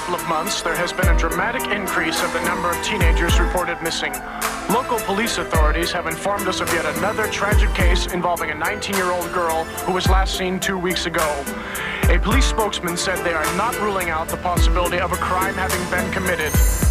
couple of months, there has been a dramatic increase of the number of teenagers reported missing. Local police authorities have informed us of yet another tragic case involving a 19-year-old girl who was last seen 2 weeks ago. A police spokesman said they are not ruling out the possibility of a crime having been committed.